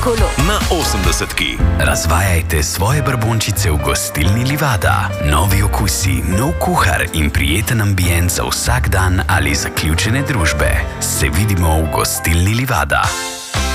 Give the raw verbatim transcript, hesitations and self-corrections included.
kolo. Na osemdesetki. Razvajajte svoje brbončice v gostilni Livada. Novi okusi, nov kuhar in prijeten ambient za vsak dan ali zaključene družbe. Se vidimo v gostilni Livada.